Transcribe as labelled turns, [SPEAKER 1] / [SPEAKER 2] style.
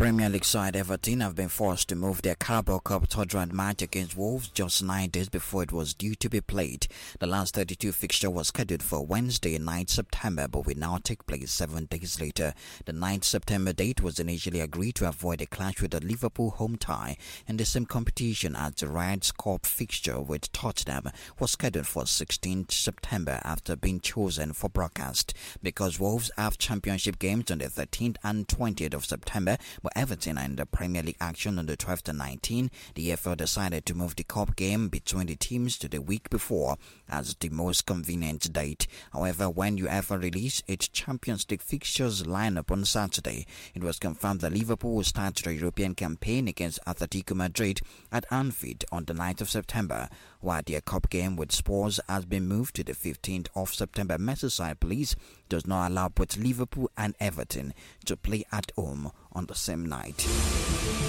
[SPEAKER 1] Premier League side Everton have been forced to move their Carabao Cup third-round match against Wolves just 9 days before it was due to be played. The last 32 fixture was scheduled for Wednesday, 9th September, but will now take place 7 days later. The 9th September date was initially agreed to avoid a clash with the Liverpool home tie in the same competition as the Reds Cup fixture with Tottenham was scheduled for 16th September after being chosen for broadcast. Because Wolves have championship games on the 13th and 20th of September, but Everton are in the Premier League action on the 12th and 19th, the EFL decided to move the cup game between the teams to the week before as the most convenient date. However, when UEFA released its Champions League fixtures lineup on Saturday, it was confirmed that Liverpool will start the European campaign against Atletico Madrid at Anfield on the 9th of September, while their cup game with Spurs has been moved to the 15th of September. Merseyside Police does not allow both Liverpool and Everton to play at home on the same night.